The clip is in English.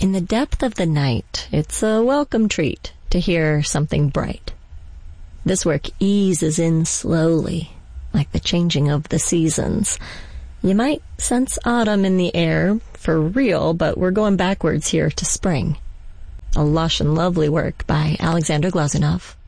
In the depth of the night, it's a welcome treat to hear something bright. This work eases in slowly, like the changing of the seasons. You might sense autumn in the air, for real, but we're going backwards here to spring. A lush and lovely work by Alexander Glazunov.